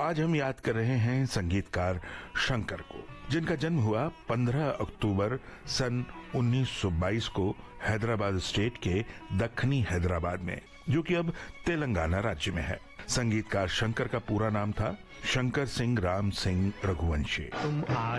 आज हम याद कर रहे हैं संगीतकार शंकर को, जिनका जन्म हुआ 15 अक्टूबर सन 1922 को हैदराबाद स्टेट के दक्षिणी हैदराबाद में, जो कि अब तेलंगाना राज्य में है। संगीतकार शंकर का पूरा नाम था शंकर सिंह राम सिंह रघुवंशी।